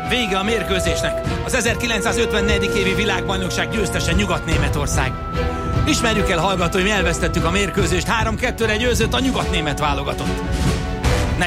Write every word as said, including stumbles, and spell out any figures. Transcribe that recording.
Vége a mérkőzésnek. Az ezerkilencszázötvennegyedik évi világbajnokság győztese Nyugat-Németország. Ismerjük el, hallgatóim, elvesztettük a mérkőzést, három kettőre győzött a nyugatnémet válogatott.